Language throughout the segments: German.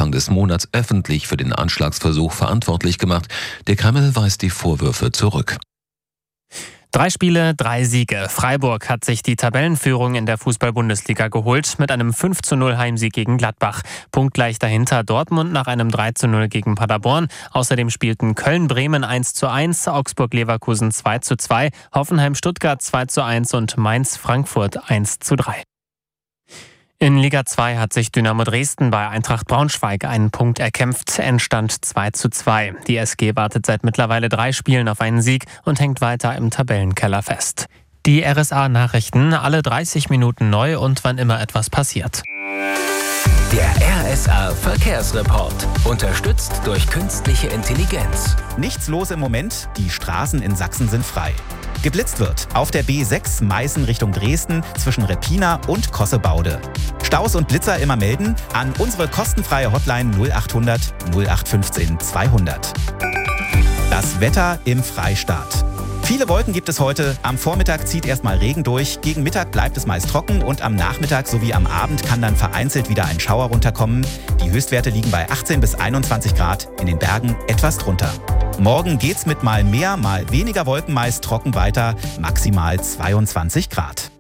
Anfang des Monats öffentlich für den Anschlagsversuch verantwortlich gemacht. Der Kreml weist die Vorwürfe zurück. 3 Spiele, 3 Siege. Freiburg hat sich die Tabellenführung in der Fußball-Bundesliga geholt mit einem 5:0 Heimsieg gegen Gladbach. Punktgleich dahinter Dortmund nach einem 3:0 gegen Paderborn. Außerdem spielten Köln-Bremen 1:1, Augsburg-Leverkusen 2:2, Hoffenheim-Stuttgart 2:1 und Mainz-Frankfurt 1:3. In Liga 2 hat sich Dynamo Dresden bei Eintracht Braunschweig einen Punkt erkämpft. Endstand 2:2. Die SG wartet seit mittlerweile 3 Spielen auf einen Sieg und hängt weiter im Tabellenkeller fest. Die RSA-Nachrichten alle 30 Minuten neu und wann immer etwas passiert. Der RSA-Verkehrsreport. Unterstützt durch künstliche Intelligenz. Nichts los im Moment, die Straßen in Sachsen sind frei. Geblitzt wird auf der B6 Meißen Richtung Dresden zwischen Reppina und Kossebaude. Staus und Blitzer immer melden an unsere kostenfreie Hotline 0800 0815 200. Das Wetter im Freistaat. Viele Wolken gibt es heute. Am Vormittag zieht erstmal Regen durch. Gegen Mittag bleibt es meist trocken und am Nachmittag sowie am Abend kann dann vereinzelt wieder ein Schauer runterkommen. Die Höchstwerte liegen bei 18 bis 21 Grad, in den Bergen etwas drunter. Morgen geht's mit mal mehr, mal weniger Wolken meist trocken weiter, maximal 22 Grad.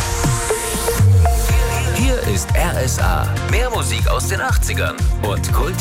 Hier ist RSA. Mehr Musik aus den 80ern und Kult